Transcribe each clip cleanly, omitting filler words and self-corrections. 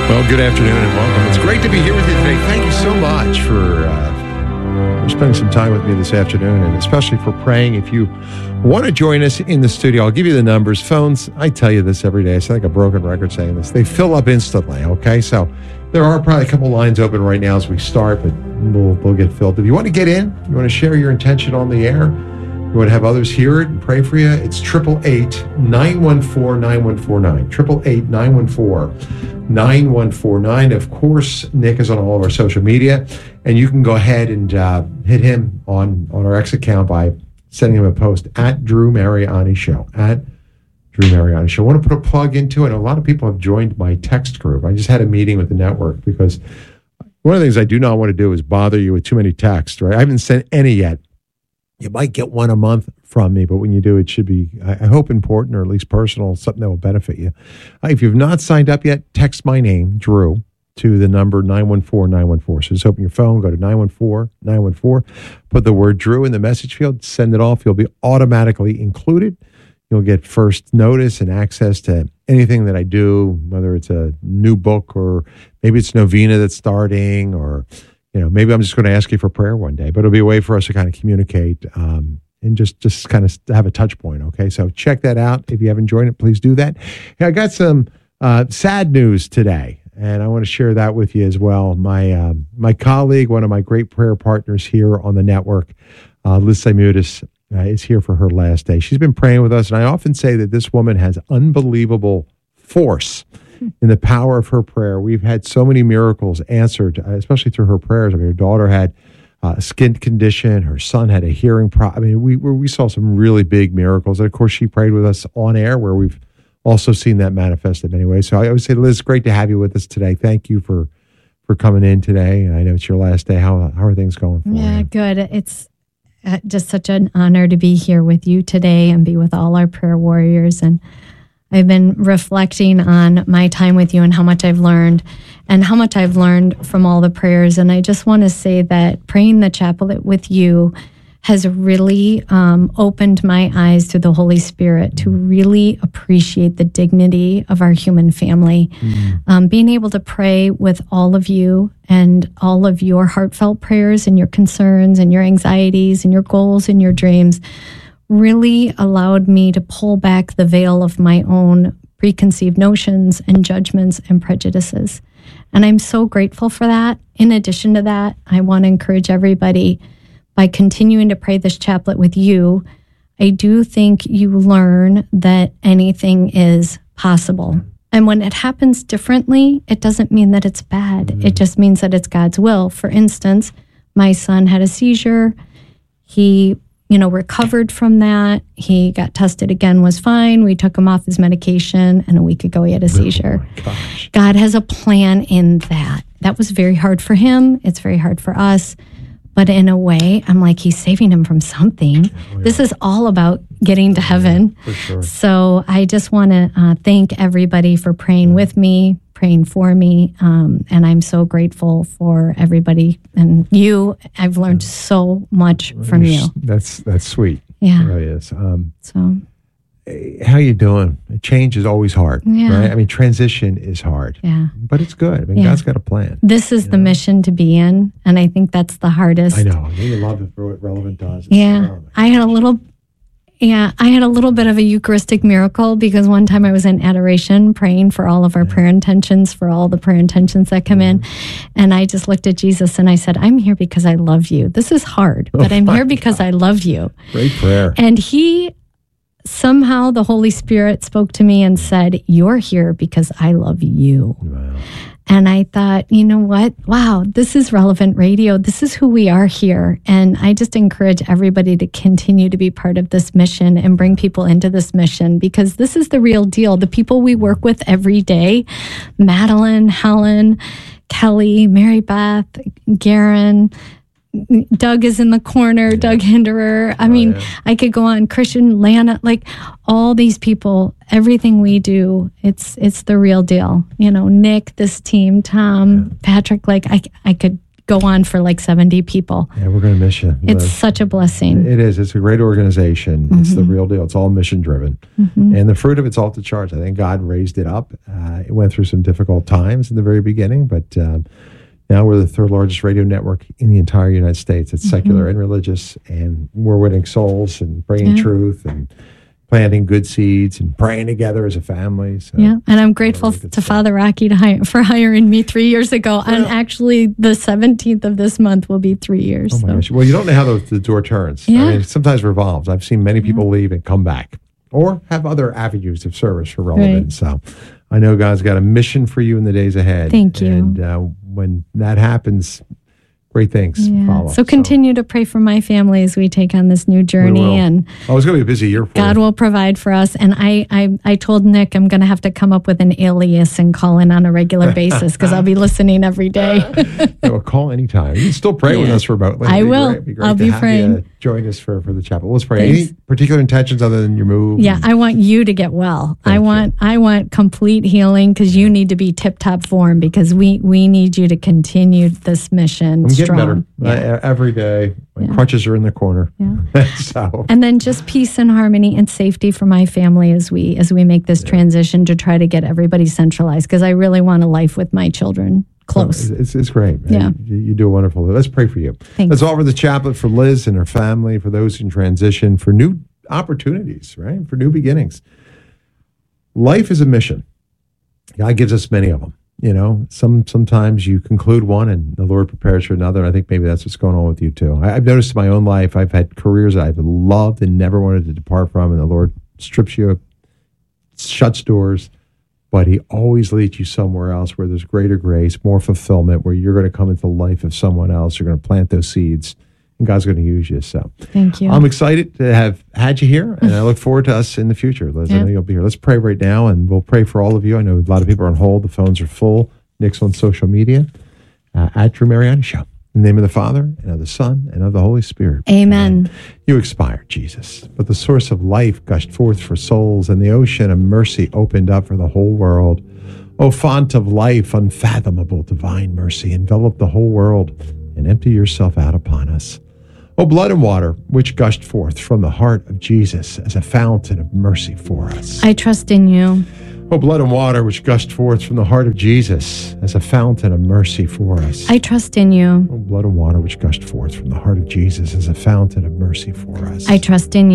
Well, good afternoon and welcome. It's great to be here with you today. Thank you so much for spending some time with me this afternoon, and especially for praying. If you want to join us in the studio, I'll give you the numbers. Phones, I tell you this every day. I sound like a broken record saying this. They fill up instantly, okay? So there are probably a couple lines open right now as we start, but we'll get filled. If you want to get in, you want to share your intention on the air, you want to have others hear it and pray for you, it's 888-914-9149. 888-914-9149. Of course, Nick is on all of our social media, and you can go ahead and hit him on our X account by sending him a post at Drew Mariani Show. At Drew Mariani Show. I want to put a plug into it. A lot of people have joined my text group. I just had a meeting with the network because one of the things I do not want to do is bother you with too many texts, right? I haven't sent any yet. You might get one a month from me, but when you do, it should be, I hope, important or at least personal, something that will benefit you. If you've not signed up yet, text my name, Drew, to the number 914-914. So just open your phone, go to 914-914, put the word Drew in the message field, send it off. You'll be automatically included. You'll get first notice and access to anything that I do, whether it's a new book or maybe it's novena that's starting, or maybe I'm just going to ask you for prayer one day, but it'll be a way for us to kind of communicate and just kind of have a touch point, okay? So check that out. If you haven't joined it, please do that. Hey, I got some sad news today, and I want to share that with you as well. My colleague, one of my great prayer partners here on the network, Liz Saimutis, is here for her last day. She's been praying with us, and I often say that this woman has unbelievable force in the power of her prayer. We've had so many miracles answered, especially through her prayers. I mean, her daughter had a skin condition. Her son had a hearing problem. I mean, we saw some really big miracles. And of course, she prayed with us on air, where we've also seen that manifest in many ways. So I always say, Liz, great to have you with us today. Thank you for coming in today. I know it's your last day. How are things going for you? Yeah, good. It's just such an honor to be here with you today and be with all our prayer warriors. And I've been reflecting on my time with you and how much I've learned from all the prayers. And I just want to say that praying the chaplet with you has really opened my eyes to the Holy Spirit to really appreciate the dignity of our human family. Being able to pray with all of you and all of your heartfelt prayers and your concerns and your anxieties and your goals and your dreams really allowed me to pull back the veil of my own preconceived notions and judgments and prejudices. And I'm so grateful for that. In addition to that, I want to encourage everybody, by continuing to pray this chaplet with you, I do think you learn that anything is possible. And when it happens differently, it doesn't mean that it's bad. It just means that it's God's will. For instance, my son had a seizure. He recovered from that. He got tested again, was fine. We took him off his medication, and a week ago he had a seizure. God has a plan in that. That was very hard for him. It's very hard for us. But in a way, I'm like, he's saving him from something. Oh, yeah. This is all about getting to heaven. For sure. So I just want to thank everybody for praying with me, praying for me. And I'm so grateful for everybody. And you, I've learned so much from you. That's sweet. Yeah. It really is. How you doing? Change is always hard, right? I mean, transition is hard. Yeah. But it's good. I mean, God's got a plan. This is the mission to be in, and I think that's the hardest. I know. You love it for what Relevant does. I had a little bit of a Eucharistic miracle, because one time I was in adoration praying for all of our prayer intentions, for all the prayer intentions that come in. And I just looked at Jesus and I said, I'm here because I love you. This is hard, but I'm here because I love you. Great prayer. And somehow the Holy Spirit spoke to me and said, you're here because I love you. Wow. And I thought, you know what? Wow, this is Relevant Radio. This is who we are here. And I just encourage everybody to continue to be part of this mission and bring people into this mission, because this is the real deal. The people we work with every day, Madeline, Helen, Kelly, Mary Beth, Garen, Doug is in the corner, Doug Hinderer. I mean, I could go on, Christian, Lana, like all these people, everything we do, it's the real deal. Nick, this team, Tom, Patrick, like I could go on for like 70 people. Yeah, we're going to miss you. It's such a blessing. It is. It's a great organization. It's the real deal. It's all mission driven. And the fruit of it's off the charts. I think God raised it up. It went through some difficult times in the very beginning, but now we're the third largest radio network in the entire United States. It's secular and religious, and we're winning souls and bringing truth and planting good seeds and praying together as a family. So, and I'm grateful to Father Rocky for hiring me 3 years ago. And actually, the 17th of this month will be 3 years. Oh my gosh. Well, you don't know how the door turns. Yeah. I mean, it sometimes revolves. I've seen many people leave and come back or have other avenues of service for relevance. Right. So I know God's got a mission for you in the days ahead. Thank you. And when that happens, great things follow. So continue to pray for my family as we take on this new journey. And it's going to be a busy year for God you. will provide for us. And I told Nick I'm going to have to come up with an alias and call in on a regular basis because I'll be listening every day. Well, call anytime. You can still pray with us remotely. I will. It'd be great I'll to be have praying. you join us for the chapel. Let's pray. Thanks. Any particular intentions other than your move? Yeah, I want you to get well. Thank I want complete healing because you need to be tip-top form because we need you to continue this mission I'm getting strong. better every day. My crutches are in the corner. Yeah. So And then just peace and harmony and safety for my family as we make this transition to try to get everybody centralized because I really want a life with my children close. It's great. Yeah. You do wonderful. Let's pray for you. Thanks. Let's offer the chaplet for Liz and her family, for those in transition, for new opportunities, right? For new beginnings. Life is a mission. God gives us many of them. You know, sometimes you conclude one and the Lord prepares for another. And I think maybe that's what's going on with you too. I've noticed in my own life, I've had careers I've loved and never wanted to depart from. And the Lord strips you, shuts doors, but he always leads you somewhere else where there's greater grace, more fulfillment, where you're going to come into the life of someone else. You're going to plant those seeds and God's going to use you. So Thank you. I'm excited to have had you here, and I look forward to us in the future. Liz, I know you'll be here. Let's pray right now, and we'll pray for all of you. I know a lot of people are on hold. The phones are full. Nick's on social media at Drew Mariani Show. In the name of the Father, and of the Son, and of the Holy Spirit. Amen. You expired, Jesus, but the source of life gushed forth for souls, and the ocean of mercy opened up for the whole world. O font of life, unfathomable divine mercy, envelop the whole world and empty yourself out upon us. O blood and water, which gushed forth from the heart of Jesus as a fountain of mercy for us. I trust in you. O blood and water, which gushed forth from the heart of Jesus as a fountain of mercy for us. I trust in you. O blood and water, which gushed forth from the heart of Jesus as a fountain of mercy for us. I trust in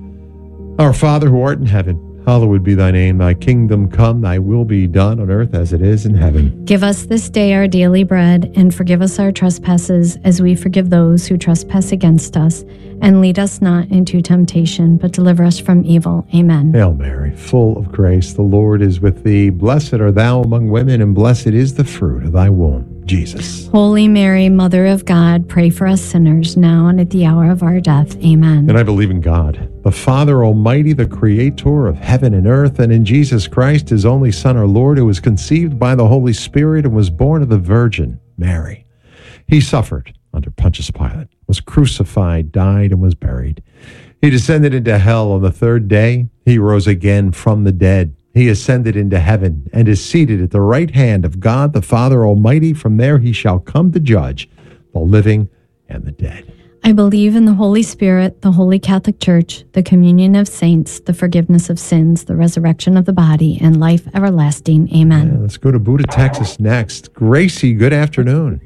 you. Our Father who art in heaven, hallowed be thy name. Thy kingdom come, thy will be done on earth as it is in heaven. Give us this day our daily bread, and forgive us our trespasses as we forgive those who trespass against us. And lead us not into temptation, but deliver us from evil. Amen. Hail Mary, full of grace, the Lord is with thee. Blessed art thou among women, and blessed is the fruit of thy womb, Jesus. Holy Mary, Mother of God, pray for us sinners, now and at the hour of our death. Amen. And I believe in God, the Father Almighty, the Creator of heaven and earth, and in Jesus Christ, his only Son, our Lord, who was conceived by the Holy Spirit and was born of the Virgin Mary. He suffered under Pontius Pilate, was crucified, died, and was buried. He descended into hell. On the third day, he rose again from the dead. He ascended into heaven and is seated at the right hand of God, the Father Almighty. From there he shall come to judge the living and the dead. I believe in the Holy Spirit, the Holy Catholic Church, the communion of saints, the forgiveness of sins, the resurrection of the body, and life everlasting. Amen. Yeah, let's go to Buda, Texas next. Gracie, good afternoon.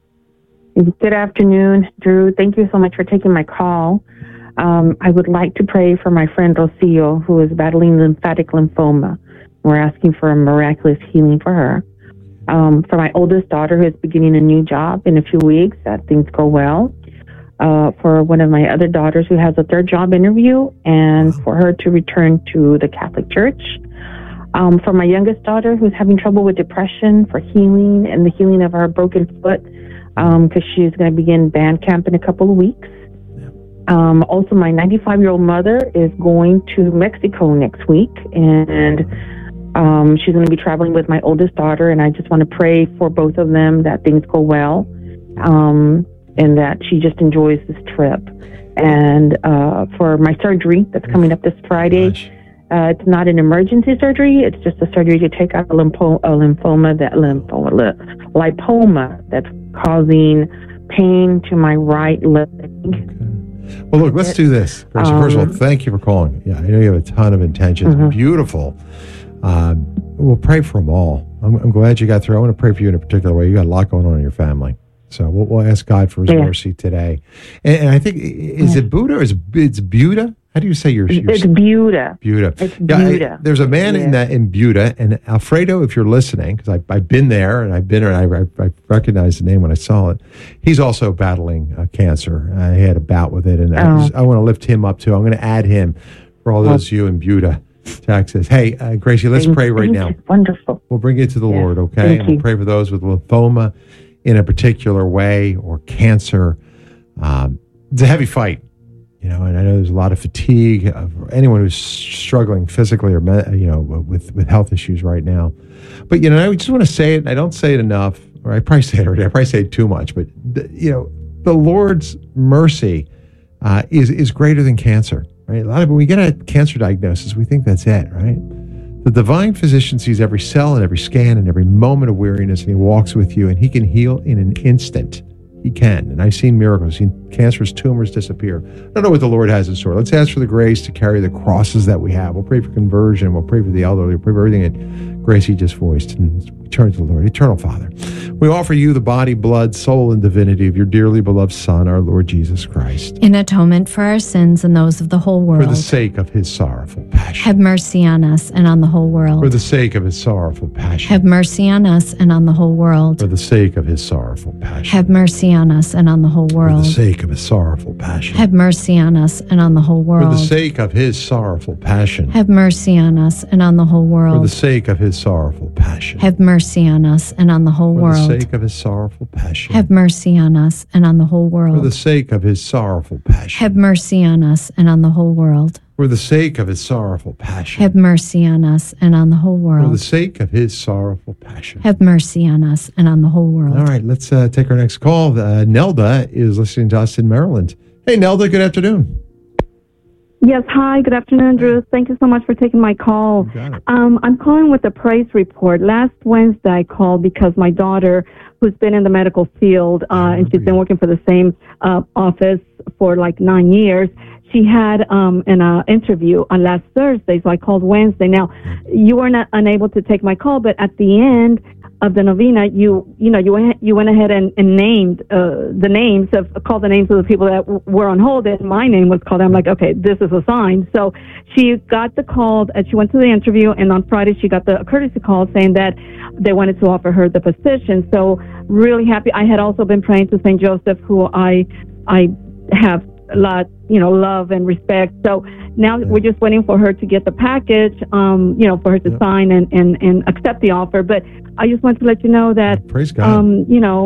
Good afternoon, Drew. Thank you so much for taking my call. I would like to pray for my friend Rocio, who is battling lymphatic lymphoma. We're asking for a miraculous healing for her. For my oldest daughter, who is beginning a new job in a few weeks, that things go well. For one of my other daughters who has a third job interview, and for her to return to the Catholic Church. For my youngest daughter, who's having trouble with depression, for healing and the healing of her broken foot, because she's going to begin band camp in a couple of weeks. Also, my 95-year-old mother is going to Mexico next week, and she's going to be traveling with my oldest daughter, and I just want to pray for both of them that things go well, and that she just enjoys this trip. And for my surgery that's coming up this Friday, It's not an emergency surgery. It's just a surgery to take out a lipoma that's causing pain to my right leg. Okay. Well, look, let's do this. First of all, thank you for calling. Yeah, I know you have a ton of intentions. Beautiful. We'll pray for them all. I'm glad you got through. I want to pray for you in a particular way. You got a lot going on in your family. So we'll ask God for his mercy today. And I think, is it Buddha or it's Buda? How do you say your It's Buda. Buda. It's Buda. There's a man in Buda, and Alfredo, if you're listening, because I've been there and I recognized the name when I saw it. He's also battling cancer. He had a bout with it, and I want to lift him up too. I'm going to add him for all those of you in Buda, Texas. Hey, Gracie, let's pray right now. Wonderful. We'll bring it to the Lord, okay? And we'll pray for those with lymphoma in a particular way or cancer. It's a heavy fight. And I know there's a lot of fatigue of anyone who's struggling physically or, with health issues right now. But, I just want to say it, and I don't say it enough, or I probably say it already. I probably say it too much, but, the Lord's mercy is greater than cancer, right? A lot of when we get a cancer diagnosis, we think that's it, right? The divine physician sees every cell and every scan and every moment of weariness, and he walks with you, and he can heal in an instant. He can. And I've seen miracles. I've seen cancerous tumors disappear. I don't know what the Lord has in store. Let's ask for the grace to carry the crosses that we have. We'll pray for conversion. We'll pray for the elderly. We'll pray for everything that Gracie just voiced. And we turn to the Lord. Eternal Father, we offer you the body, blood, soul, and divinity of your dearly beloved Son, our Lord Jesus Christ. In atonement for our sins and those of the whole world. For the sake of his sorrowful passion. Have mercy on us and on the whole world. For the sake of his sorrowful passion. Have mercy on us and on the whole world. For the sake of his sorrowful passion. Have mercy on us and on the whole world. For the sake of his sorrowful passion. Have mercy on us and on the whole world. For the sake of his sorrowful passion. Have mercy on us and on the whole world. For the sake of his sorrowful passion. Have mercy on us and on the whole world. For the sake of his sorrowful passion. Have mercy on us and on the whole world. For the sake of his sorrowful passion. Have mercy on us and on the whole world. For the sake of his sorrowful passion. Have mercy on us and on the whole world. For the sake of his sorrowful passion. Have mercy on us and on the whole world. All right, let's take our next call. Nelda is listening to us in Maryland. Hey, Nelda, good afternoon. Yes, hi, good afternoon, Drew. Thank you so much for taking my call. I'm calling with a praise report. Last Wednesday, I called because my daughter, who's been in the medical field, and she's been working for the same office for like 9 years, she had an interview on last Thursday, so I called Wednesday. Now, you were not unable to take my call, but at the end of the novena, you went ahead and named called the names of the people that were on hold, and my name was called. I'm like, okay, this is a sign. So she got the call, and she went to the interview, and on Friday she got the courtesy call saying that they wanted to offer her the position. So really happy. I had also been praying to St. Joseph, who I have a lot, love and respect. So now we're just waiting for her to get the package, for her to sign and accept the offer. But I just want to let you know that, praise God.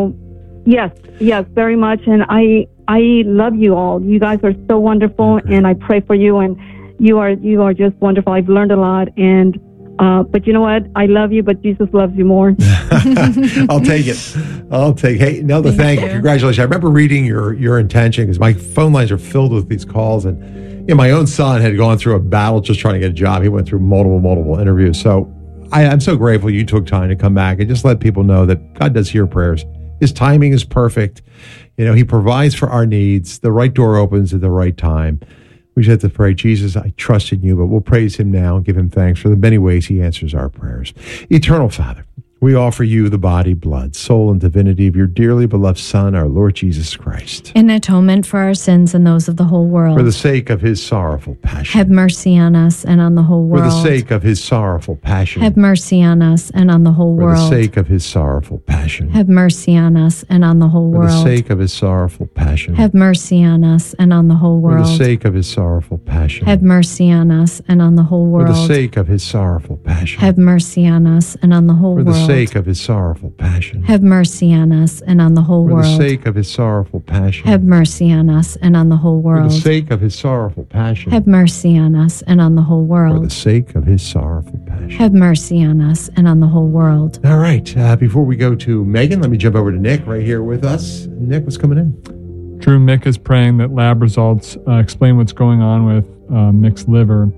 Yes, very much. And I love you all. You guys are so wonderful, and I pray for you, and you are just wonderful. I've learned a lot, and but you know what? I love you, but Jesus loves you more. I'll take it. Hey, Nelda, thank you. Congratulations. I remember reading your intention, because my phone lines are filled with these calls, and my own son had gone through a battle just trying to get a job. He went through multiple interviews. So I'm so grateful you took time to come back and just let people know that God does hear prayers. His timing is perfect. He provides for our needs. The right door opens at the right time. We just have to pray, Jesus, I trust in you, but we'll praise him now and give him thanks for the many ways he answers our prayers. Eternal Father, we offer you the body, blood, soul, and divinity of your dearly beloved Son, our Lord Jesus Christ. In atonement for our sins and those of the whole world. For the sake of his sorrowful passion. Have mercy on us and on the whole world. For the sake of his sorrowful passion. Have mercy on us and on the whole world. For the sake of his sorrowful passion. Have mercy on us and on the whole world. For the sake of his sorrowful passion. Have mercy on us and on the whole world. For the sake of his sorrowful passion. Have mercy on us and on the whole world. For the sake of his sorrowful passion. Have mercy on us and on the whole world. For the sake of his sorrowful passion. Have mercy on us and on the whole world. For the sake of his sorrowful passion. Have mercy on us and on the whole world. For the sake of his sorrowful passion. Have mercy on us and on the whole world. For the sake of his sorrowful passion. Have mercy on us and on the whole world. All right. Before we go to Megan, let me jump over to Nick right here with us. Nick, what's coming in? Drew, Mick is praying that lab results explain what's going on with Mick's liver.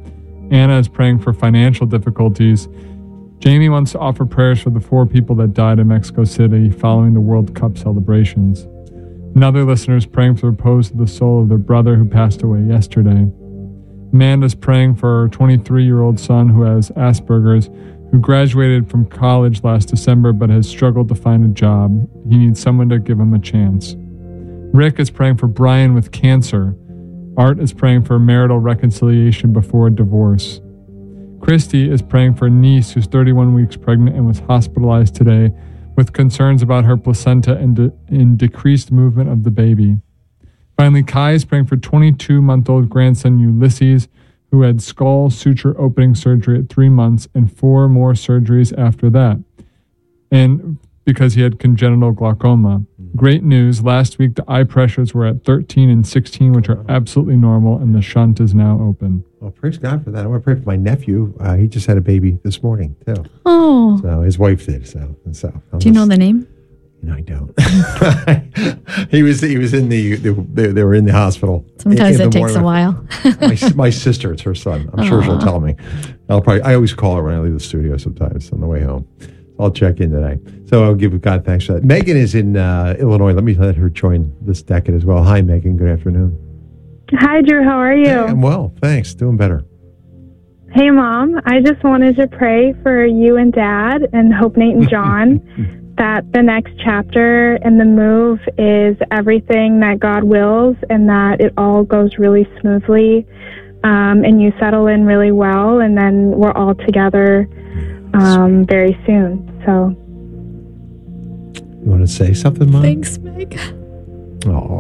Anna is praying for financial difficulties. Jamie wants to offer prayers for the 4 people that died in Mexico City following the World Cup celebrations. Another listener is praying for the repose of the soul of their brother who passed away yesterday. Amanda's praying for her 23-year-old son who has Asperger's, who graduated from college last December but has struggled to find a job. He needs someone to give him a chance. Rick is praying for Brian with cancer. Art is praying for marital reconciliation before divorce. Christy is praying for a niece who's 31 weeks pregnant and was hospitalized today with concerns about her placenta and decreased movement of the baby. Finally, Kai is praying for 22-month-old grandson Ulysses, who had skull suture opening surgery at 3 months and 4 more surgeries after that, and because he had congenital glaucoma. Great news. Last week, the eye pressures were at 13 and 16, which are absolutely normal, and the shunt is now open. Well, praise God for that. I want to pray for my nephew. He just had a baby this morning, too. Oh. So his wife did. So do you know the name? No, I don't. He was in they were in the hospital. Sometimes it takes a while. my sister, it's her son. I'm sure she'll tell me. I always call her when I leave the studio sometimes on the way home. I'll check in today. So I'll give God thanks for that. Megan is in Illinois. Let me let her join this decade as well. Hi, Megan. Good afternoon. Hi, Drew. How are you? Hey, I'm well. Thanks. Doing better. Hey, Mom. I just wanted to pray for you and Dad and Hope, Nate, and John that the next chapter and the move is everything that God wills and that it all goes really smoothly and you settle in really well, and then we're all together very soon. So, you want to say something, Mom? Thanks, Meg. Oh,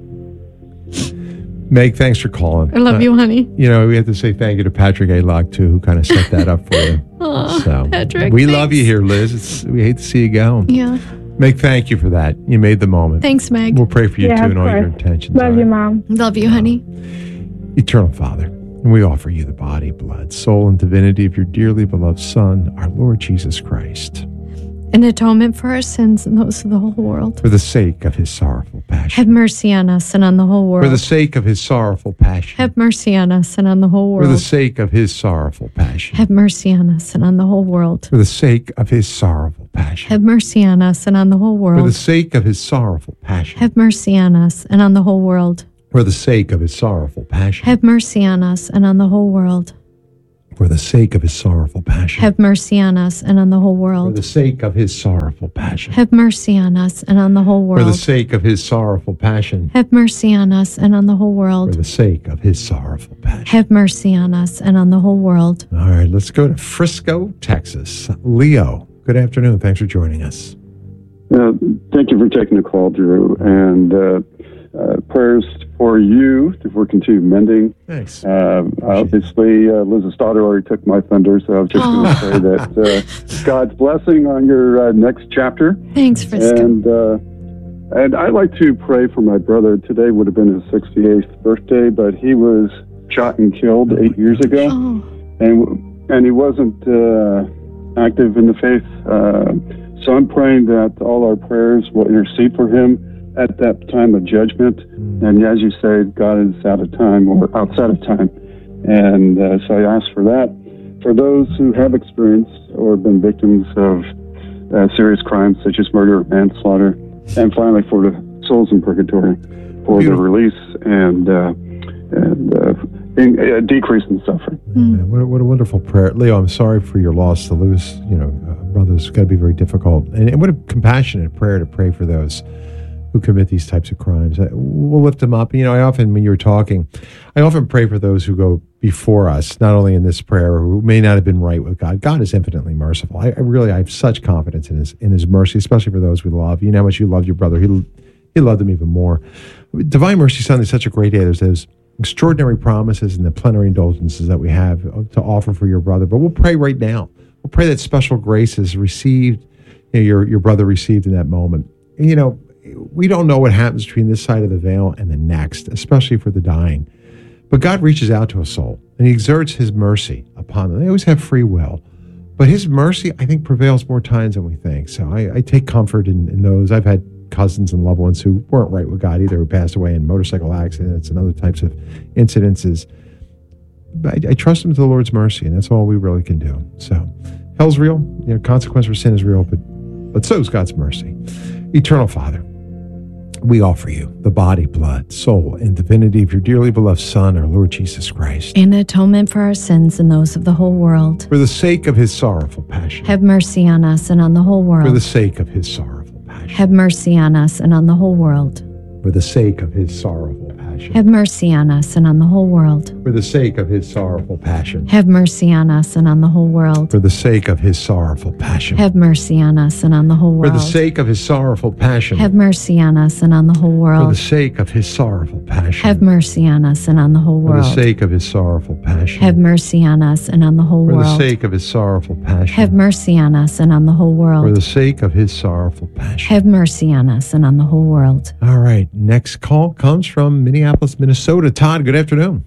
Meg, thanks for calling. I love you, honey. You know, we have to say thank you to Patrick A. too, who kind of set that up for you. Oh, so, Patrick, we love you here, Liz. We hate to see you go. Yeah. Meg, thank you for that. You made the moment. Thanks, Meg. We'll pray for you too and all your intentions. Love you, Mom. Love you, honey. Eternal Father, we offer you the body, blood, soul, and divinity of your dearly beloved Son, our Lord Jesus Christ. An atonement for our sins and those of the whole world. For the sake of his sorrowful passion. Have mercy on us and on the whole world. For the sake of his sorrowful passion. Have mercy on us and on the whole world. For the sake of his sorrowful passion. Have mercy on us and on the whole world. For the sake of his sorrowful passion. Have mercy on us and on the whole world. For the sake of his sorrowful passion. Have mercy on us and on the whole world. For the sake of his sorrowful passion. Have mercy on us and on the whole world. For the sake of his sorrowful passion. Have mercy on us and on the whole world. For the sake of his sorrowful passion. Have mercy on us and on the whole world. For the sake of his sorrowful passion. Have mercy on us and on the whole world. For the sake of his sorrowful passion. Have mercy on us and on the whole world. All right, let's go to Frisco, Texas. Leo, good afternoon. Thanks for joining us. Thank you for taking the call, Drew. And prayers for you for continued mending. Thanks. Obviously, Liz's daughter already took my thunder, so I was just going to say that God's blessing on your next chapter. Thanks, Frisco. And I'd like to pray for my brother. Today would have been his 68th birthday, but he was shot and killed 8 years ago, and he wasn't active in the faith. So I'm praying that all our prayers will intercede for him at that time of judgment. And as you say, God is out of time or outside of time. And so I ask for that. For those who have experienced or been victims of serious crimes such as murder or manslaughter, and finally for the souls in purgatory, for the release and a decrease in suffering. What a wonderful prayer. Leo, I'm sorry for your loss. To lose, brothers, got to be very difficult. And what a compassionate prayer to pray for those who commit these types of crimes. We'll lift them up. I often, when you're talking, I often pray for those who go before us, not only in this prayer, who may not have been right with God. God is infinitely merciful. I have such confidence in his mercy, especially for those we love. You know how much you loved your brother. He loved him even more. Divine Mercy Sunday is such a great day. There's those extraordinary promises and the plenary indulgences that we have to offer for your brother. But we'll pray right now. We'll pray that special grace is received, your brother received in that moment. And, we don't know what happens between this side of the veil and the next, especially for the dying. But God reaches out to a soul, and he exerts his mercy upon them. They always have free will. But his mercy, I think, prevails more times than we think. So I take comfort in those. I've had cousins and loved ones who weren't right with God either, who passed away in motorcycle accidents and other types of incidences. I trust him to the Lord's mercy, and that's all we really can do. So hell's real. Consequence for sin is real, but so is God's mercy. Eternal Father, we offer you the body, blood, soul, and divinity of your dearly beloved Son, our Lord Jesus Christ. In atonement for our sins and those of the whole world. For the sake of his sorrowful passion. Have mercy on us and on the whole world. For the sake of his sorrowful passion. Have mercy on us and on the whole world. For the sake of his sorrowful passion. Have mercy on us and on the whole world. For the sake of his sorrowful passion. Have mercy on us and on the whole world. For the sake of his sorrowful passion. Have mercy on us and on the whole world. For the sake of his sorrowful passion. Have mercy on us and on the whole world. For the sake of his sorrowful passion. Have mercy on us and on the whole world. For the sake of his sorrowful passion. Have mercy on us and on the whole world. For the sake of his sorrowful passion. Have mercy on us and on the whole world. For the sake of his sorrowful passion. Have mercy on us and on the whole world. All right. Next call comes from Minneapolis, Minnesota. Todd, good afternoon.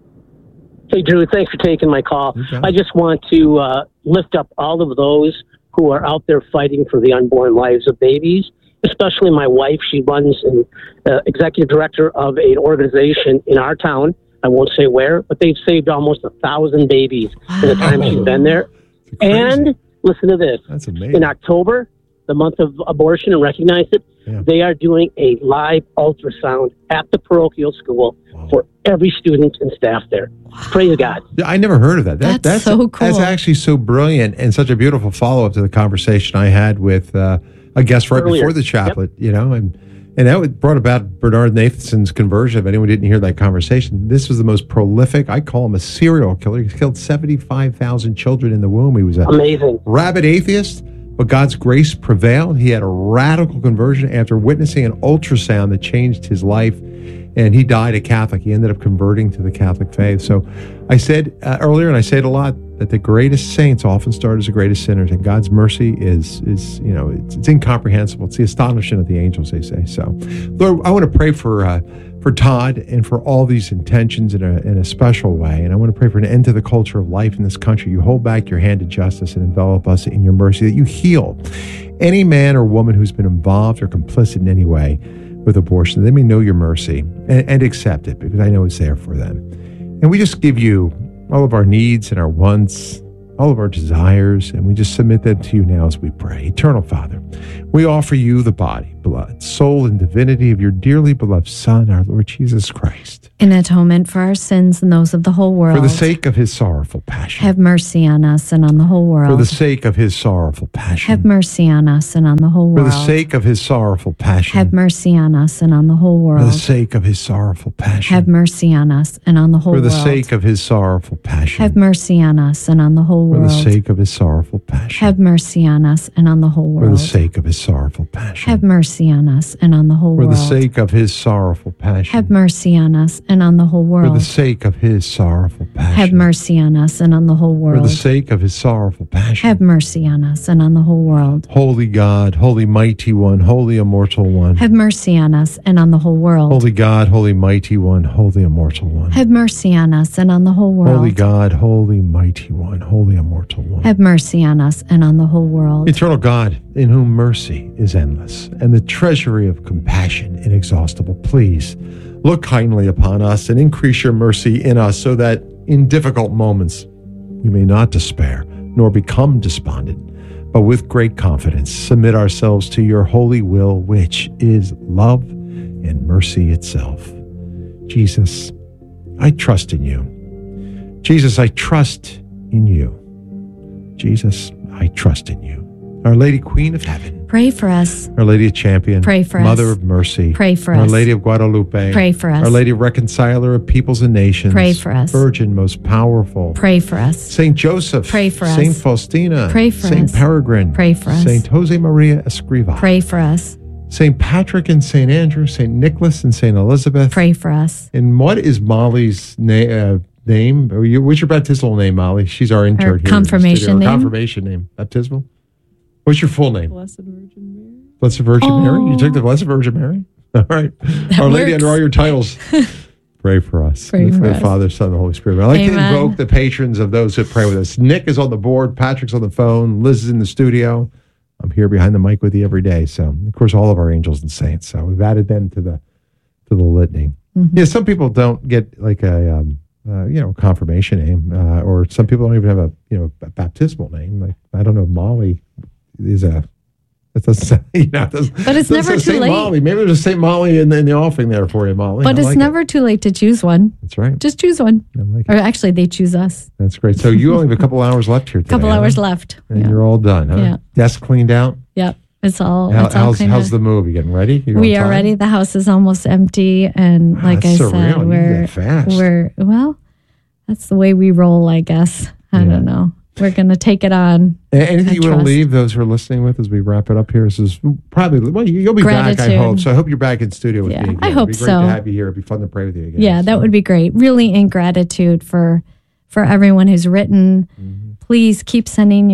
Hey, Drew, thanks for taking my call. I just want to lift up all of those who are out there fighting for the unborn lives of babies, especially my wife. She runs an executive director of an organization in our town. I won't say where, but they've saved almost 1,000 babies in the time she's been there. And listen to this. That's amazing. In October, the month of abortion, and recognize it, they are doing a live ultrasound at the parochial school for every student and staff there. Praise God. I never heard of that. That's so cool. That's actually so brilliant and such a beautiful follow-up to the conversation I had with a guest right before the chaplet, and that brought about Bernard Nathanson's conversion. If anyone didn't hear that conversation, this was the most prolific, I call him a serial killer. He's killed 75,000 children in the womb. He was an amazing rabid atheist, but God's grace prevailed. He had a radical conversion after witnessing an ultrasound that changed his life, and he died a Catholic. He ended up converting to the Catholic faith. So I said earlier, and I say it a lot, that the greatest saints often start as the greatest sinners, and God's mercy is it's incomprehensible. It's the astonishment of the angels, they say. So, Lord, I want to pray for Todd and for all these intentions in a special way, and I want to pray for an end to the culture of life in this country. You hold back your hand of justice and envelop us in your mercy, that you heal any man or woman who's been involved or complicit in any way with abortion. They may know your mercy and accept it, because I know it's there for them. And we just give you all of our needs and our wants, all of our desires, and we just submit them to you now as we pray. Eternal Father, we offer you the body, blood, soul, and divinity of your dearly beloved Son, our Lord Jesus Christ. In atonement for our sins and those of the whole world. For the sake of his sorrowful passion. Have mercy on us and on the whole world. For the sake of his sorrowful passion. Have mercy on us and on the whole world. For the sake of his sorrowful passion. Have mercy on us and on the whole world. For the sake of his sorrowful passion. Have mercy on us and on the whole world. For the sake of his sorrowful passion. Have mercy on us and on the whole world. For the sake of his sorrowful passion. Have mercy on us and on the whole world. For the sake of his sorrowful passion. Have mercy on us and on the whole world. For the sake of his sorrowful passion. Have mercy on us and on the whole world. For the sake of his sorrowful passion. Have mercy on us and on the whole world. For the sake of his sorrowful passion. Have mercy on us and on the whole world. Holy God, holy mighty one, holy immortal one. Have mercy on us and on the whole world. Holy God, holy mighty one, holy immortal one. Have mercy on us and on the whole world. Holy God, holy mighty one, holy immortal one. Have mercy on us and on the whole world. Eternal God, in whom mercy is endless, and the treasury of compassion inexhaustible, please look kindly upon us and increase your mercy in us, so that in difficult moments we may not despair nor become despondent, but with great confidence submit ourselves to your holy will, which is love and mercy itself. Jesus, I trust in you. Jesus, I trust in you. Jesus, I trust in you. Our Lady Queen of Heaven, pray for us. Our Lady of Champion, pray for Mother us. of Mercy, pray for us. Our Lady of Guadalupe, pray for us. Our Lady Reconciler of Peoples and Nations, pray for us. Virgin most powerful, pray for us. Saint Joseph, pray for us. Saint Faustina, pray for Saint us. Peregrine, pray for us. Saint Jose Maria Escriva, pray for us. Saint Patrick and Saint Andrew, Saint Nicholas and Saint Elizabeth, pray for us. And what is Molly's name? What's your baptismal name, Molly? She's our intern here. Confirmation name. Confirmation name. Baptismal. What's your full name? Blessed Virgin Mary. Blessed Virgin Mary? You took the Blessed Virgin Mary? All right. Our Lady under all your titles. Pray for us. Pray for us. Father, Son, and Holy Spirit. I'd like to invoke the patrons of those that pray with us. Nick is on the board. Patrick's on the phone. Liz is in the studio. I'm here behind the mic with you every day. So, of course, all of our angels and saints. So we've added them to the litany. Mm-hmm. Yeah, some people don't get like a confirmation name, or some people don't even have a baptismal name. Like, I don't know, Molly is a. It doesn't sound, but it's never too late. Molly. Maybe there's a St. Molly in the offering there for you, Molly. But it's never too late to choose one. That's right. Just choose one. I like it. Or actually, they choose us. That's great. So you only have a couple hours left here today. Couple hours left. And you're all done, huh? Yeah. Desk cleaned out? Yep. It's all how's the move? You getting ready? We are ready. The house is almost empty. And like I said, we're that's the way we roll, I guess. I don't know. We're going to take it on. Anything you want to leave those who are listening with as we wrap it up here? This is probably, you'll be back, I hope. So I hope you're back in studio with me again. I hope so. It'd be great to have you here. It'd be fun to pray with you again. Yeah, that would be great. Really in gratitude for everyone who's written. Mm-hmm. Please keep sending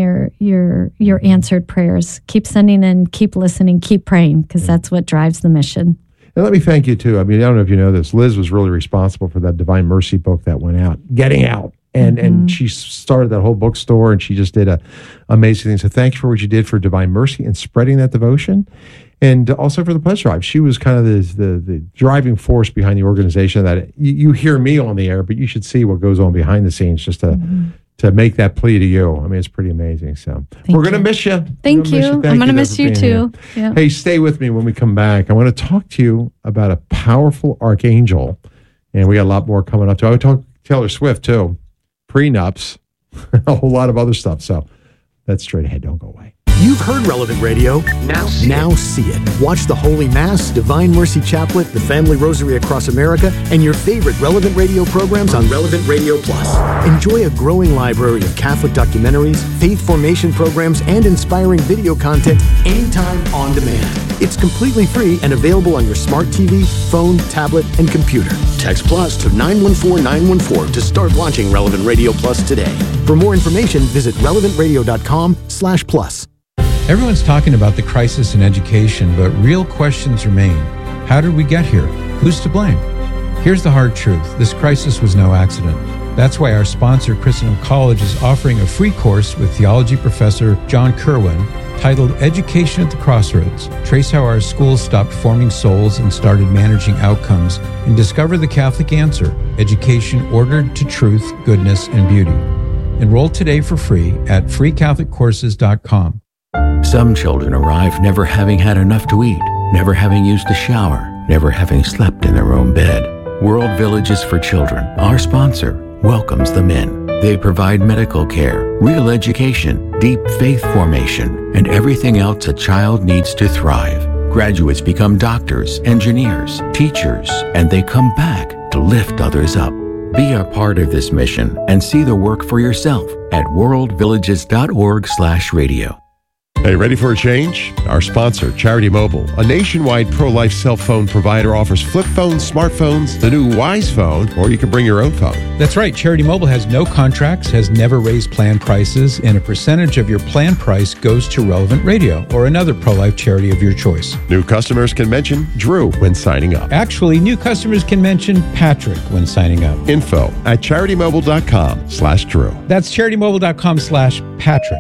your answered prayers. Keep sending in, keep listening, keep praying, because that's what drives the mission. And let me thank you, too. I mean, I don't know if you know this. Liz was really responsible for that Divine Mercy book that went out, Getting Out. And she started that whole bookstore, and she just did amazing thing. So thank you for what you did for Divine Mercy and spreading that devotion, and also for the Pledge Drive. She was kind of the driving force behind the organization. That you hear me on the air, but you should see what goes on behind the scenes just to make that plea to you. I mean, it's pretty amazing. So we're going to miss you. Thank you. I'm going to miss you too. Yeah. Hey, stay with me when we come back. I want to talk to you about a powerful archangel, and we got a lot more coming up too. I would talk Taylor Swift too. Prenups, a whole lot of other stuff. So that's straight ahead. Don't go away. You've heard Relevant Radio. Now see it. Watch the Holy Mass, Divine Mercy Chaplet, the Family Rosary Across America, and your favorite Relevant Radio programs on Relevant Radio Plus. Enjoy a growing library of Catholic documentaries, faith formation programs, and inspiring video content anytime on demand. It's completely free and available on your smart TV, phone, tablet, and computer. Text Plus to 914914 to start watching Relevant Radio Plus today. For more information, visit relevantradio.com/plus. Everyone's talking about the crisis in education, but real questions remain. How did we get here? Who's to blame? Here's the hard truth. This crisis was no accident. That's why our sponsor, Christendom College, is offering a free course with theology professor John Kerwin titled Education at the Crossroads. Trace how our schools stopped forming souls and started managing outcomes, and discover the Catholic answer, education ordered to truth, goodness, and beauty. Enroll today for free at freecatholiccourses.com. Some children arrive never having had enough to eat, never having used a shower, never having slept in their own bed. World Villages for Children, our sponsor, welcomes them in. They provide medical care, real education, deep faith formation, and everything else a child needs to thrive. Graduates become doctors, engineers, teachers, and they come back to lift others up. Be a part of this mission and see the work for yourself at worldvillages.org/radio. Hey, ready for a change? Our sponsor, Charity Mobile, a nationwide pro-life cell phone provider, offers flip phones, smartphones, the new Wise phone, or you can bring your own phone. That's right. Charity Mobile has no contracts, has never raised plan prices, and a percentage of your plan price goes to Relevant Radio or another pro-life charity of your choice. New customers can mention Drew when signing up. Actually, new customers can mention Patrick when signing up. Info at CharityMobile.com/Drew. That's CharityMobile.com/Patrick.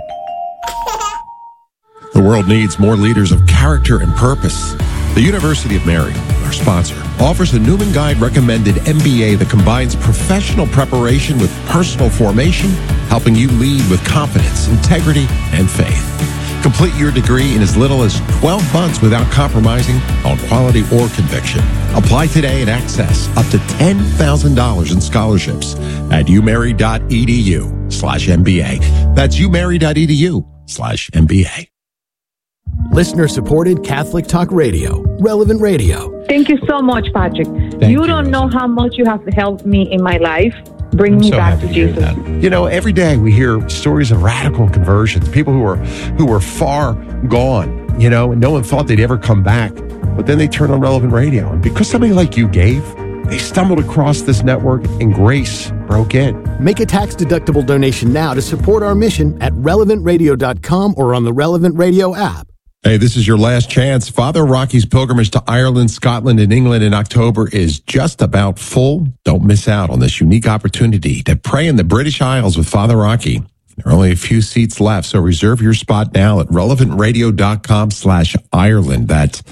The world needs more leaders of character and purpose. The University of Mary, our sponsor, offers a Newman Guide recommended MBA that combines professional preparation with personal formation, helping you lead with confidence, integrity, and faith. Complete your degree in as little as 12 months without compromising on quality or conviction. Apply today and access up to $10,000 in scholarships at umary.edu/MBA. That's umary.edu/MBA. Listener-supported Catholic Talk Radio, Relevant Radio. Thank you so much, Patrick. You don't know how much you have helped me in my life. Bring me back to Jesus. You know, every day we hear stories of radical conversions, people who were far gone, you know, and no one thought they'd ever come back. But then they turned on Relevant Radio. And because somebody like you gave, they stumbled across this network and grace broke in. Make a tax-deductible donation now to support our mission at relevantradio.com or on the Relevant Radio app. Hey, this is your last chance. Father Rocky's pilgrimage to Ireland, Scotland, and England in October is just about full. Don't miss out on this unique opportunity to pray in the British Isles with Father Rocky. There are only a few seats left, so reserve your spot now at relevantradio.com/Ireland. That's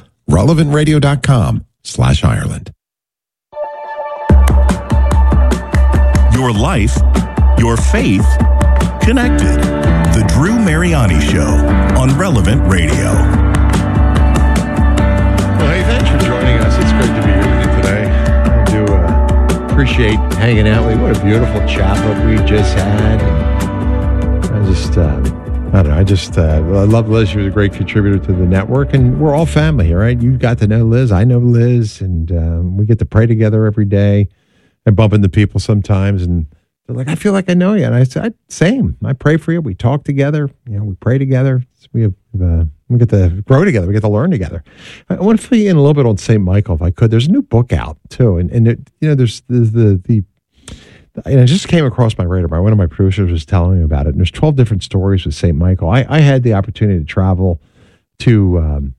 relevantradio.com/Ireland. your life, your faith, connected. The Drew Mariani Show on Relevant Radio. Well, hey, thanks for joining us. It's great to be here with you today. I do appreciate hanging out with you. What a beautiful chapel we just had. I love Liz. She was a great contributor to the network, and we're all family here, right? You got to know Liz. I know Liz, and we get to pray together every day. I bump into people sometimes, and they're like, I feel like I know you. And I said, same. I pray for you. We talk together. We pray together. We get to grow together. We get to learn together. I want to fill you in a little bit on St. Michael, if I could. There's a new book out, too. And there's the and it just came across my radar. One of my producers was telling me about it. And there's 12 different stories with St. Michael. I had the opportunity to travel to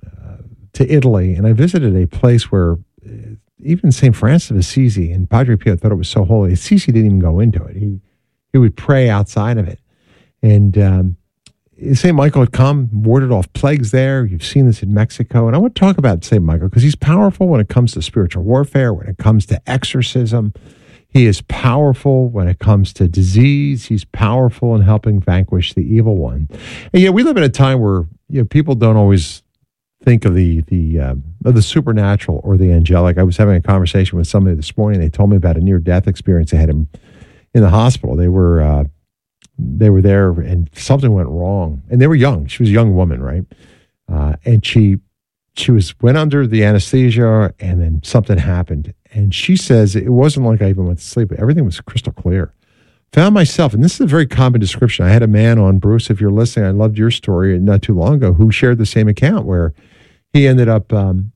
Italy, and I visited a place where even St. Francis of Assisi and Padre Pio thought it was so holy. Assisi didn't even go into it. He would pray outside of it. And St. Michael had come, warded off plagues there. You've seen this in Mexico. And I want to talk about St. Michael because he's powerful when it comes to spiritual warfare, when it comes to exorcism. He is powerful when it comes to disease. He's powerful in helping vanquish the evil one. And we live in a time where people don't always think of the supernatural or the angelic. I was having a conversation with somebody this morning. They told me about a near-death experience they had in the hospital. They were there, and something went wrong. And they were young. She was a young woman, right? And she went under the anesthesia, and then something happened. And she says, it wasn't like I even went to sleep. Everything was crystal clear. Found myself, and this is a very common description. I had a man on, Bruce, if you're listening, I loved your story not too long ago, who shared the same account where he ended up,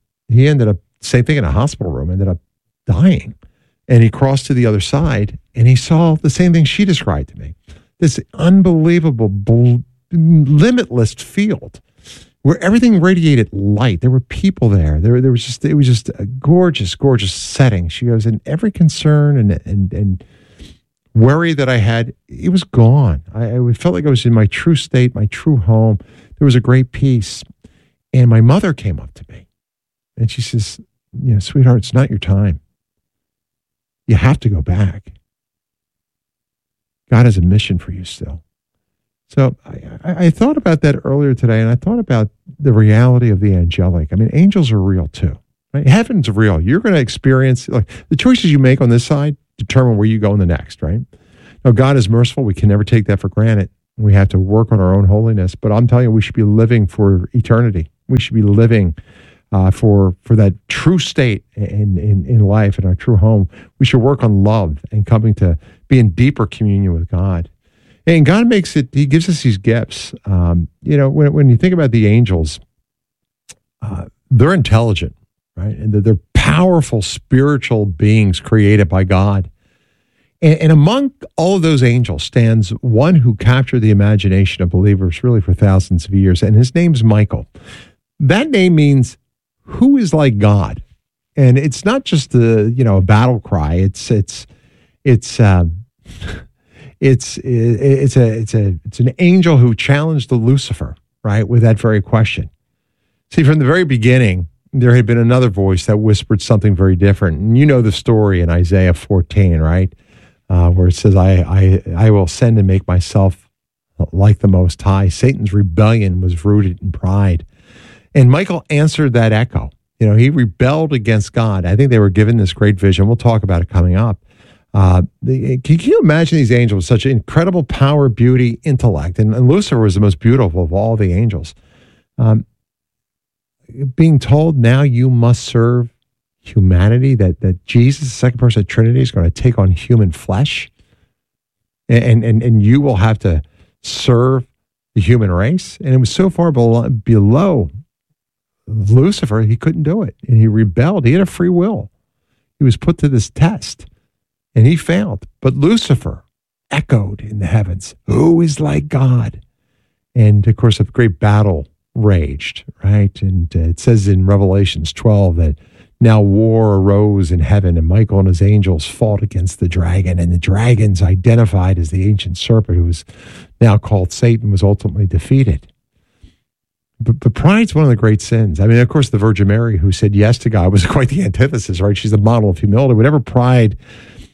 same thing in a hospital room, ended up dying. And he crossed to the other side, and he saw the same thing she described to me. This unbelievable, limitless field where everything radiated light. There were people there. It was just a gorgeous, gorgeous setting. She goes, and every concern and worry that I had, it was gone. I felt like I was in my true state, my true home. There was a great peace. And my mother came up to me and she says, sweetheart, it's not your time. You have to go back. God has a mission for you still. So I thought about that earlier today, and I thought about the reality of the angelic. I mean, angels are real too. Right? Heaven's real. You're going to experience, like, the choices you make on this side determine where you go in the next, right? Now, God is merciful. We can never take that for granted. We have to work on our own holiness. But I'm telling you, we should be living for eternity. We should be living for that true state in life, in our true home. We should work on love and coming to be in deeper communion with God. And God makes it, he gives us these gifts. When you think about the angels, they're intelligent, right? And they're powerful spiritual beings created by God. And among all of those angels stands one who captured the imagination of believers really for thousands of years. And his name's Michael. That name means who is like God. And it's not just a battle cry. It's an angel who challenged the Lucifer, right, with that very question. See, from the very beginning, there had been another voice that whispered something very different. And you know the story in Isaiah 14, right, where it says, I will send and make myself like the Most High. Satan's rebellion was rooted in pride. And Michael answered that echo. He rebelled against God. I think they were given this great vision. We'll talk about it coming up. Can you imagine these angels with such incredible power, beauty, intellect? And Lucifer was the most beautiful of all the angels. Being told now you must serve humanity, that Jesus, the second person of the Trinity, is going to take on human flesh, and you will have to serve the human race. And it was so far below Lucifer, he couldn't do it. And he rebelled. He had a free will. He was put to this test. And he failed. But Lucifer echoed in the heavens, who is like God? And, of course, a great battle raged, right? And it says in Revelations 12 that now war arose in heaven, and Michael and his angels fought against the dragon. And the dragon's identified as the ancient serpent, who was now called Satan, was ultimately defeated. But pride's one of the great sins. I mean, of course, the Virgin Mary, who said yes to God, was quite the antithesis, right? She's the model of humility. Whatever pride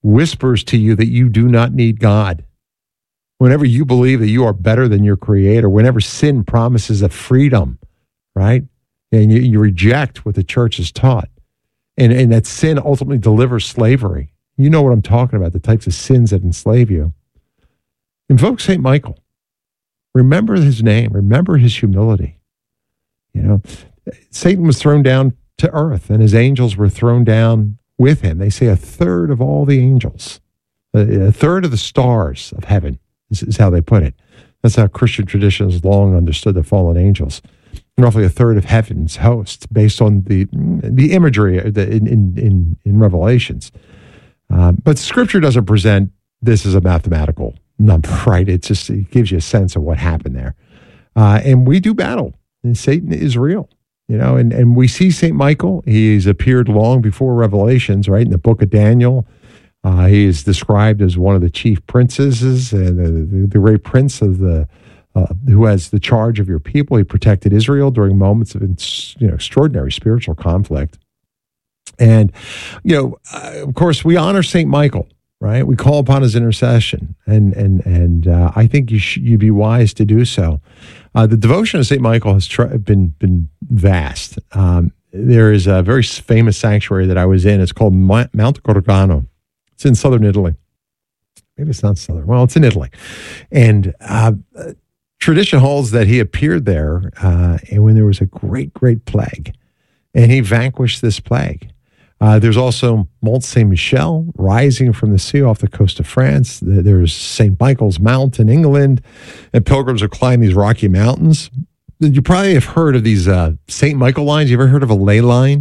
whispers to you that you do not need God. Whenever you believe that you are better than your creator, whenever sin promises a freedom, right? And you reject what the church has taught, and that sin ultimately delivers slavery. You know what I'm talking about, the types of sins that enslave you. Invoke St. Michael. Remember his name. Remember his humility. You know, Satan was thrown down to earth, and his angels were thrown down with him. They say a third of all the angels, a third of the stars of heaven is how they put it. That's how Christian tradition has long understood the fallen angels. Roughly a third of heaven's hosts, based on the imagery in Revelations. But Scripture doesn't present this as a mathematical number, right? It gives you a sense of what happened there. And we do battle, and Satan is real. You know, and we see St. Michael. He's appeared long before Revelations, right? In the book of Daniel, he is described as one of the chief princesses and the great prince of who has the charge of your people. He protected Israel during moments of extraordinary spiritual conflict. And, of course, we honor St. Michael, right? We call upon his intercession, and I think you'd be wise to do so. The devotion of St. Michael has been vast. There is a very famous sanctuary that I was in. It's called Mount Gorgano. It's in southern Italy. Maybe it's not southern. Well, it's in Italy. And tradition holds that he appeared there and when there was a great, great plague, and he vanquished this plague. There's also Mont Saint-Michel rising from the sea off the coast of France. There's St. Michael's Mount in England, and pilgrims are climbing these rocky mountains. You probably have heard of these St. Michael lines. You ever heard of a ley line?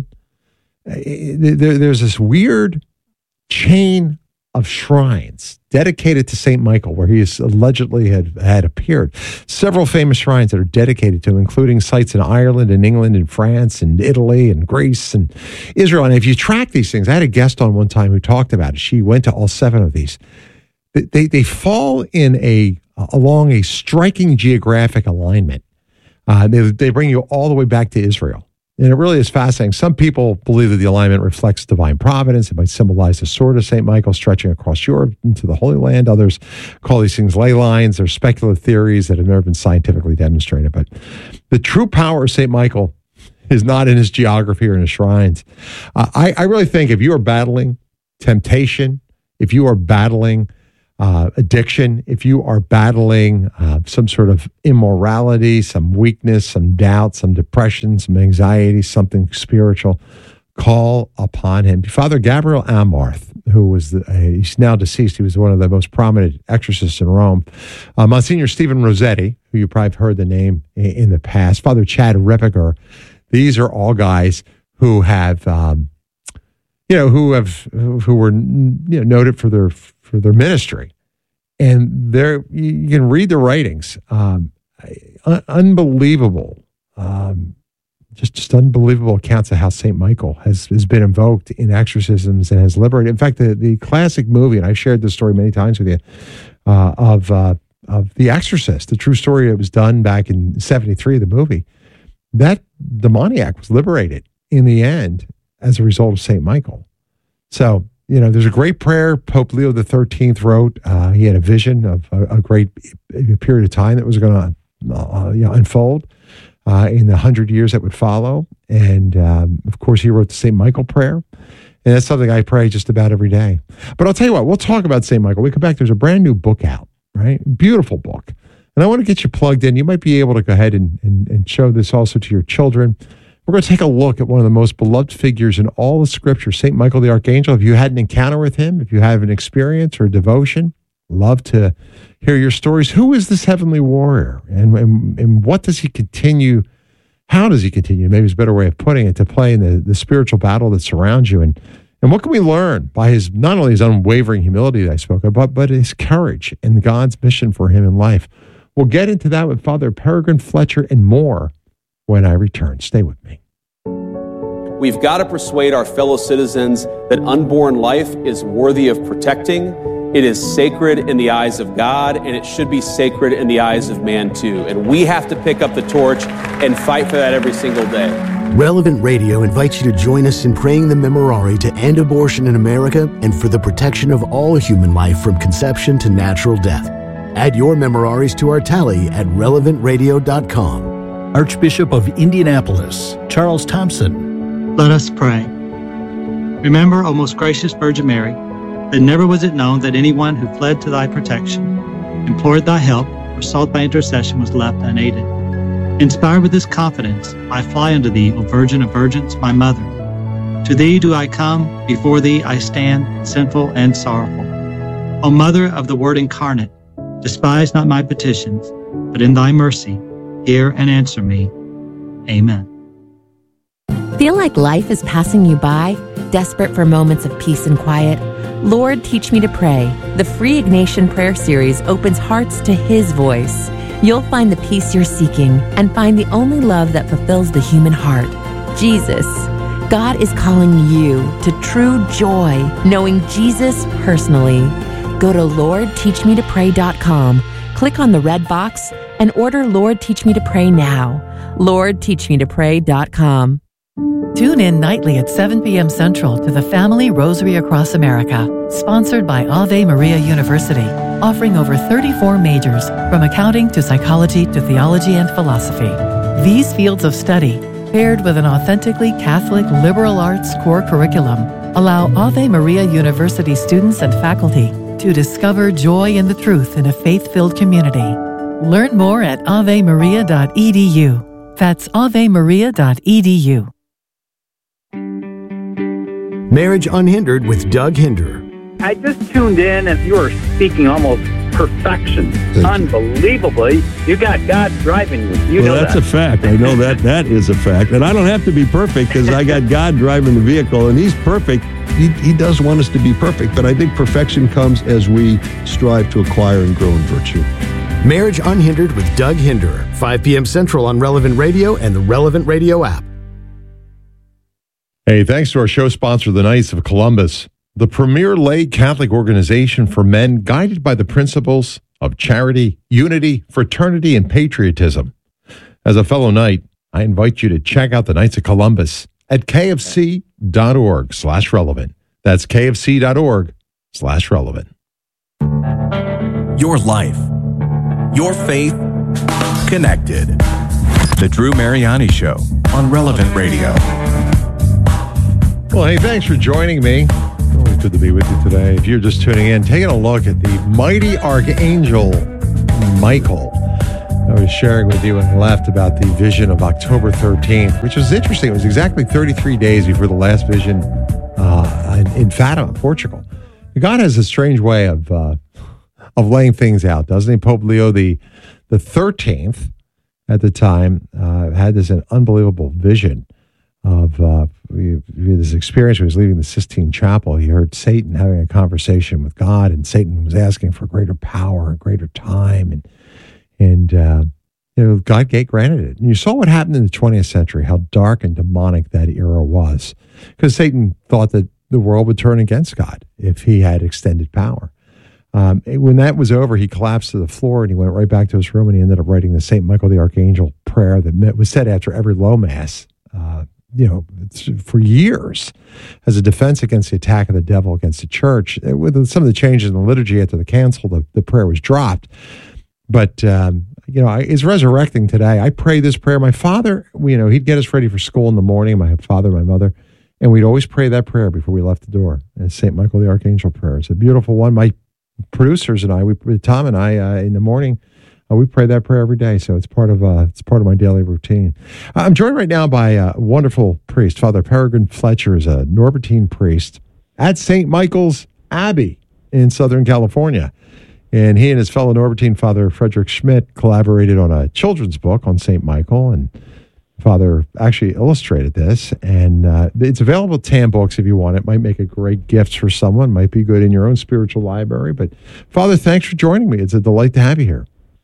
There's this weird chain of shrines dedicated to St. Michael, where he allegedly had appeared. Several famous shrines that are dedicated to him, including sites in Ireland and England and France and Italy and Greece and Israel. And if you track these things, I had a guest on one time who talked about it. She went to all 7 of these. They fall in along a striking geographic alignment. They bring you all the way back to Israel. And it really is fascinating. Some people believe that the alignment reflects divine providence. It might symbolize the sword of St. Michael stretching across Europe into the Holy Land. Others call these things ley lines. They're speculative theories that have never been scientifically demonstrated. But the true power of St. Michael is not in his geography or in his shrines. I really think if you are battling temptation, if you are battling addiction, if you are battling some sort of immorality, some weakness, some doubt, some depression, some anxiety, something spiritual, call upon him. Father Gabriel Amarth, who was he's now deceased. He was one of the most prominent exorcists in Rome. Monsignor Stephen Rossetti, who you probably have heard the name in the past. Father Chad Ripperger. These are all guys who have, who were noted for their ministry. And you can read the writings. Unbelievable, just unbelievable accounts of how St. Michael has been invoked in exorcisms and has liberated. In fact, the classic movie, and I've shared this story many times with you, of The Exorcist, the true story that was done back in 1973, the movie, that demoniac was liberated in the end as a result of St. Michael. So, there's a great prayer Pope Leo XIII wrote. He had a vision of a great period of time that was going to unfold in the 100 years that would follow. And, of course, he wrote the St. Michael prayer. And that's something I pray just about every day. But I'll tell you what, we'll talk about St. Michael. We come back, there's a brand new book out, right? Beautiful book. And I want to get you plugged in. You might be able to go ahead and show this also to your children. We're going to take a look at one of the most beloved figures in all of Scripture, St. Michael the Archangel. If you had an encounter with him, if you have an experience or a devotion, love to hear your stories. Who is this heavenly warrior? And what does he continue? How does he continue? Maybe it's a better way of putting it, to play in the spiritual battle that surrounds you. And what can we learn by his, not only his unwavering humility that I spoke about, but his courage and God's mission for him in life? We'll get into that with Father Peregrine Fletcher and more when I return. Stay with me. We've got to persuade our fellow citizens that unborn life is worthy of protecting. It is sacred in the eyes of God, and it should be sacred in the eyes of man too. And we have to pick up the torch and fight for that every single day. Relevant Radio invites you to join us in praying the Memorare to end abortion in America and for the protection of all human life from conception to natural death. Add your Memoraries to our tally at relevantradio.com. Archbishop of Indianapolis, Charles Thompson. Let us pray. Remember, O most gracious Virgin Mary, that never was it known that anyone who fled to thy protection, implored thy help, or sought thy intercession was left unaided. Inspired with this confidence, I fly unto thee, O Virgin of Virgins, my Mother. To thee do I come, before thee I stand, sinful and sorrowful. O Mother of the Word incarnate, despise not my petitions, but in thy mercy, hear and answer me. Amen. Feel like life is passing you by? Desperate for moments of peace and quiet? Lord, Teach Me to Pray. The free Ignatian Prayer Series opens hearts to His voice. You'll find the peace you're seeking and find the only love that fulfills the human heart, Jesus. God is calling you to true joy, knowing Jesus personally. Go to LordTeachMeToPray.com, click on the red box, and order Lord Teach Me to Pray now. LordTeachMeToPray.com. Tune in nightly at 7 p.m. Central to the Family Rosary Across America, sponsored by Ave Maria University, offering over 34 majors, from accounting to psychology to theology and philosophy. These fields of study, paired with an authentically Catholic liberal arts core curriculum, allow Ave Maria University students and faculty to discover joy in the truth in a faith-filled community. Learn more at avemaria.edu. That's avemaria.edu. Marriage Unhindered with Doug Hinder. I just tuned in and you were speaking almost perfection. Unbelievably. You got God driving you. You know that's a fact. I know that is a fact. And I don't have to be perfect because I got God driving the vehicle and He's perfect. He does want us to be perfect, but I think perfection comes as we strive to acquire and grow in virtue. Marriage Unhindered with Doug Hinder, 5 p.m. Central on Relevant Radio and the Relevant Radio app. Hey, thanks to our show sponsor, the Knights of Columbus, the premier lay Catholic organization for men guided by the principles of charity, unity, fraternity, and patriotism. As a fellow Knight, I invite you to check out the Knights of Columbus at kfc.org/relevant. That's kfc.org/relevant. Your life, your faith, connected. The Drew Mariani Show on Relevant Radio. Well, hey, thanks for joining me. Always good to be with you today. If you're just tuning in, taking a look at the mighty Archangel Michael. I was sharing with you and left about the vision of October 13th, which was interesting. It was exactly 33 days before the last vision in Fatima, Portugal. God has a strange way of laying things out, doesn't he? Pope Leo the 13th at the time had this unbelievable vision of this experience. When he was leaving the Sistine Chapel, he heard Satan having a conversation with God, and Satan was asking for greater power and greater time, and God granted it. And you saw what happened in the 20th century, how dark and demonic that era was, because Satan thought that the world would turn against God if he had extended power. When that was over, he collapsed to the floor and he went right back to his room, and he ended up writing the St. Michael the Archangel prayer that was said after every low mass, for years as a defense against the attack of the devil against the church. With some of the changes in the liturgy after the council, the prayer was dropped. But, is resurrecting today. I pray this prayer. My father, he'd get us ready for school in the morning, my father, my mother, and we'd always pray that prayer before we left the door. And St. Michael the Archangel prayer. It's a beautiful one. My producers and I, Tom and I, in the morning, we pray that prayer every day, so it's part of my daily routine. I'm joined right now by a wonderful priest. Father Peregrine Fletcher is a Norbertine priest at St. Michael's Abbey in Southern California. And he and his fellow Norbertine, Father Frederick Schmidt, collaborated on a children's book on St. Michael, and Father actually illustrated this. And it's available at TAM Books if you want it. Might make a great gift for someone. Might be good in your own spiritual library. But Father, thanks for joining me. It's a delight to have you here.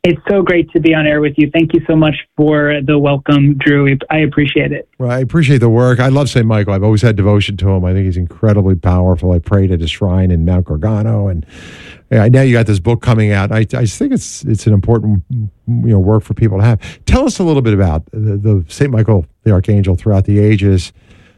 It's so great to be on air with you. Thank you so much for the welcome, Drew. I appreciate it. Well, I appreciate the work. I love St. Michael. I've always had devotion to him. I think he's incredibly powerful. I prayed at his shrine in Mount Gargano, and now you got this book coming out. I think it's an important work for people to have. Tell us a little bit about the St. Michael the Archangel throughout the ages,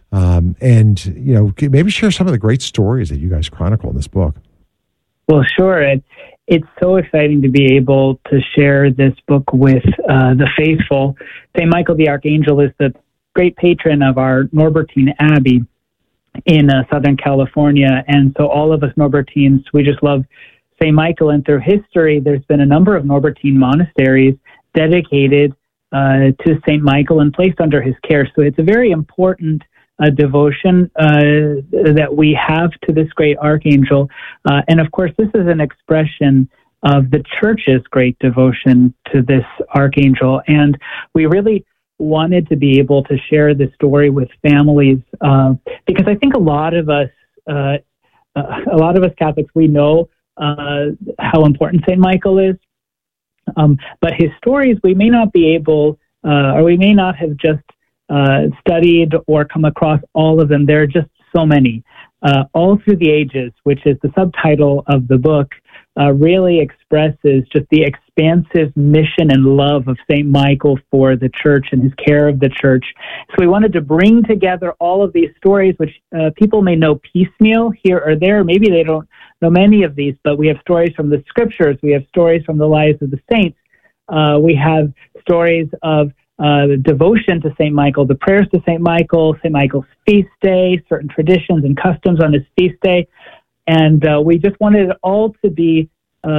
and maybe share some of the great stories that you guys chronicle in this book. Well, sure. It's so exciting to be able to share this book with the faithful. St. Michael the Archangel is the great patron of our Norbertine Abbey in Southern California. And so all of us Norbertines, we just love St. Michael. And through history, there's been a number of Norbertine monasteries dedicated to St. Michael and placed under his care. So it's a very important devotion that we have to this great archangel. And of course, this is an expression of the church's great devotion to this archangel. And we really wanted to be able to share this story with families because I think a lot of us Catholics, we know how important St. Michael is. But his stories, we may not be able, or we may not have just studied or come across all of them. There are just so many. All Through the Ages, which is the subtitle of the book, really expresses just the expansive mission and love of St. Michael for the church and his care of the church. So we wanted to bring together all of these stories, which people may know piecemeal here or there. Maybe they don't know many of these, but we have stories from the scriptures. We have stories from the lives of the saints. We have stories of the devotion to St. Michael, the prayers to St. Michael's feast day, certain traditions and customs on his feast day. And we just wanted it all to be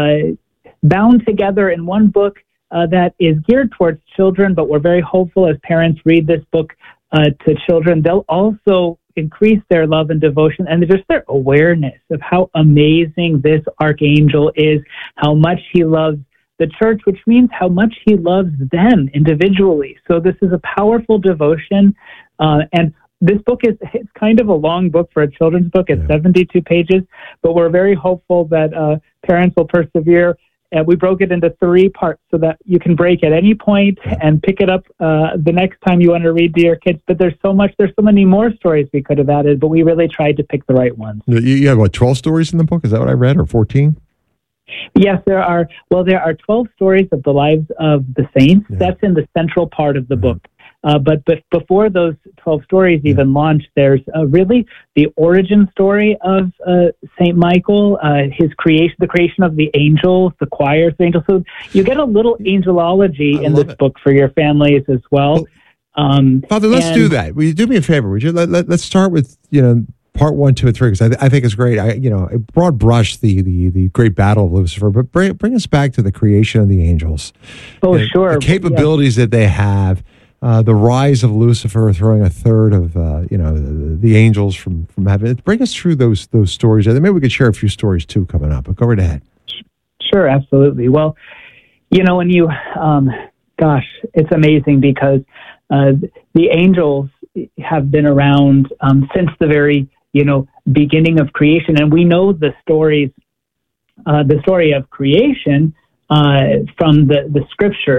bound together in one book that is geared towards children, but we're very hopeful as parents read this book to children, they'll also increase their love and devotion and just their awareness of how amazing this archangel is, how much he loves the church, which means how much he loves them individually. So this is a powerful devotion. And this book it's kind of a long book for a children's book. It's 72 pages, but we're very hopeful that parents will persevere. We broke it into 3 parts so that you can break at any point and pick it up the next time you want to read to your kids. But there's so many more stories we could have added, but we really tried to pick the right ones. You have 12 stories in the book? Is that what I read, or 14? Yes, there are 12 stories of the lives of the saints. Yeah. That's in the central part of the book. But before those 12 stories even launch, there's really the origin story of St. Michael, his creation, the creation of the angels, the choirs, the angels. So you get a little angelology in this book for your families as well. Father, let's do that. Will you do me a favor? Would you let's start with part 1, 2, and 3, because I think it's great. A broad brush the great battle of Lucifer, but bring us back to the creation of the angels. Oh, sure. The capabilities that they have, the rise of Lucifer, throwing a third of the angels from heaven. Bring us through those stories. Maybe we could share a few stories too coming up. But go right ahead. Sure, absolutely. Well, when you, it's amazing because the angels have been around since the very beginning of creation, and we know the story of creation from the scripture.